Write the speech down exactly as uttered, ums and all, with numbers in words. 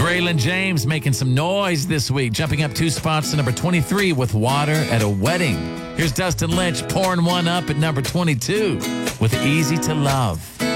Braylon James making some noise this week, jumping up two spots to number twenty-three with Water at a Wedding. Here's Dustin Lynch pouring one up at number twenty-two with Easy to Love.